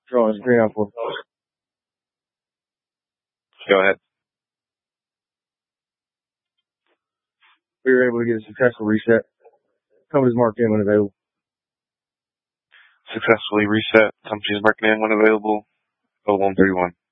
Drawing 394. Go ahead. We were able to get a successful reset. Company's marked in when available. Successfully reset. Company's marking in when available. 0131.